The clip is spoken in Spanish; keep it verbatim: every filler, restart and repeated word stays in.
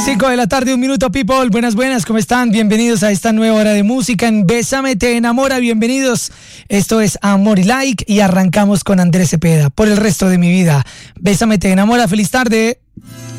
cinco de la tarde, un minuto, people. Buenas, buenas, ¿cómo están? Bienvenidos a esta nueva hora de música en Bésame Te Enamora. Bienvenidos. Esto es Amor y Like y arrancamos con Andrés Cepeda. Por el resto de mi vida. Bésame Te Enamora. Feliz tarde.